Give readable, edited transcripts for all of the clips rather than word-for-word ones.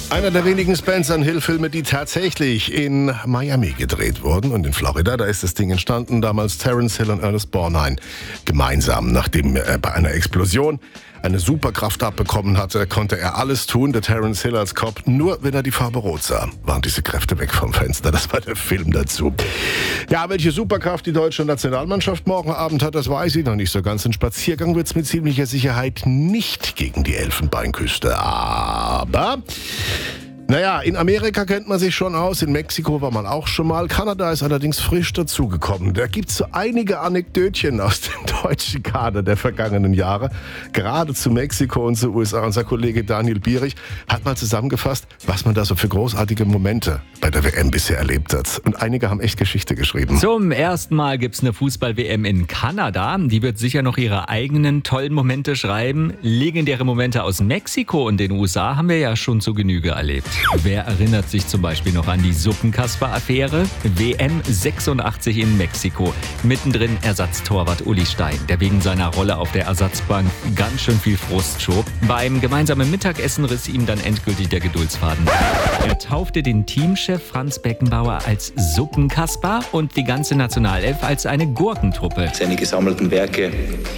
Einer der wenigen Spencer Hill-Filme, die tatsächlich in Miami gedreht wurden und in Florida. Da ist das Ding entstanden, damals Terence Hill und Ernest Borgnine gemeinsam. Nachdem er bei einer Explosion eine Superkraft abbekommen hatte, konnte er alles tun, der Terence Hill als Cop. Nur wenn er die Farbe rot sah, waren diese Kräfte weg vom Fenster. Das war der Film dazu. Ja, welche Superkraft die deutsche Nationalmannschaft morgen Abend hat, das weiß ich noch nicht so ganz. Ein Spaziergang wird es mit ziemlicher Sicherheit nicht gegen die Elfenbeinküste. Aber naja, in Amerika kennt man sich schon aus, in Mexiko war man auch schon mal. Kanada ist allerdings frisch dazugekommen. Da gibt es so einige Anekdötchen aus dem deutschen Kader der vergangenen Jahre. Gerade zu Mexiko und zu USA. Unser Kollege Daniel Bierich hat mal zusammengefasst, was man da so für großartige Momente bei der WM bisher erlebt hat. Und einige haben echt Geschichte geschrieben. Zum ersten Mal gibt es eine Fußball-WM in Kanada. Die wird sicher noch ihre eigenen tollen Momente schreiben. Legendäre Momente aus Mexiko und den USA haben wir ja schon zu Genüge erlebt. Wer erinnert sich zum Beispiel noch an die Suppenkasper-Affäre? WM 86 in Mexiko. Mittendrin Ersatztorwart Uli Stein, der wegen seiner Rolle auf der Ersatzbank ganz schön viel Frust schob. Beim gemeinsamen Mittagessen riss ihm dann endgültig der Geduldsfaden. Er taufte den Teamchef Franz Beckenbauer als Suppenkasper und die ganze Nationalelf als eine Gurkentruppe. Seine gesammelten Werke,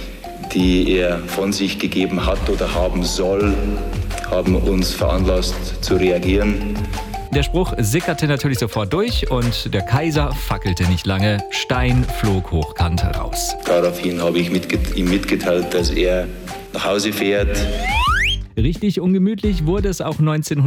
die er von sich gegeben hat oder haben soll, haben uns veranlasst zu reagieren. Der Spruch sickerte natürlich sofort durch und der Kaiser fackelte nicht lange. Stein flog hochkant raus. Daraufhin habe ich ihm mitgeteilt, dass er nach Hause fährt. Richtig ungemütlich wurde es auch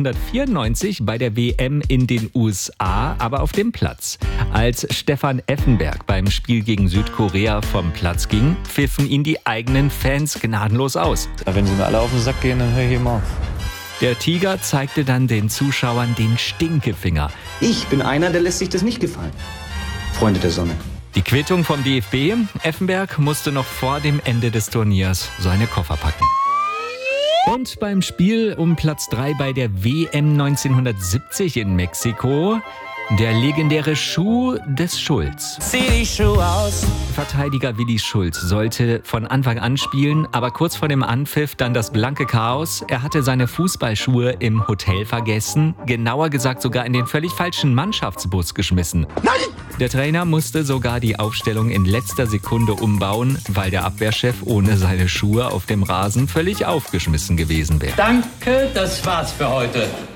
1994 bei der WM in den USA, aber auf dem Platz. Als Stefan Effenberg beim Spiel gegen Südkorea vom Platz ging, pfiffen ihn die eigenen Fans gnadenlos aus. Wenn sie mir alle auf den Sack gehen, dann höre ich eben auf. Der Tiger zeigte dann den Zuschauern den Stinkefinger. Ich bin einer, der lässt sich das nicht gefallen. Freunde der Sonne. Die Quittung vom DFB. Effenberg musste noch vor dem Ende des Turniers seine Koffer packen. Und beim Spiel um Platz 3 bei der WM 1970 in Mexiko, der legendäre Schuh des Schulz. Zieh die Schuhe aus. Verteidiger Willi Schulz sollte von Anfang an spielen, aber kurz vor dem Anpfiff dann das blanke Chaos. Er hatte seine Fußballschuhe im Hotel vergessen, genauer gesagt sogar in den völlig falschen Mannschaftsbus geschmissen. Nein! Der Trainer musste sogar die Aufstellung in letzter Sekunde umbauen, weil der Abwehrchef ohne seine Schuhe auf dem Rasen völlig aufgeschmissen gewesen wäre. Danke, das war's für heute.